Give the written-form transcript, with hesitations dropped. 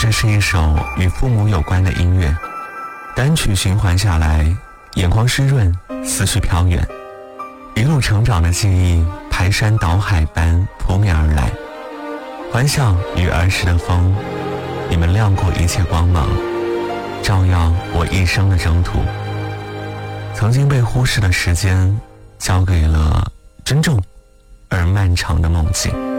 这是一首与父母有关的音乐，单曲循环下来，眼眶湿润，思绪飘远，一路成长的记忆排山倒海般扑面而来。欢笑与儿时的风，你们亮过一切光芒，照耀我一生的征途。曾经被忽视的时间，交给了珍重而漫长的梦境。